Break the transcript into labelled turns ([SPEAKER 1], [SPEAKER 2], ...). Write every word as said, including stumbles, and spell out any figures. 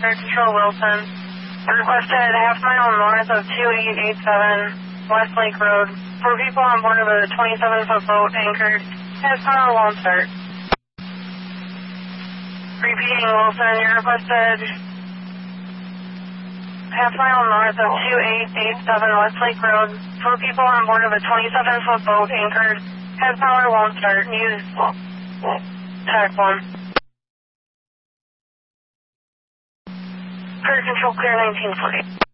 [SPEAKER 1] Air Control Wilson. Requested half mile north of two eight eight seven West Lake Road. Four people on board of a twenty-seven foot boat anchored. Has power won't start. Repeating Wilson, you requested half mile north of two eight eight seven West Lake Road. Four people on board of a twenty-seven foot boat anchored. Has power won't start. Use track one. Air Control clear nineteen forty.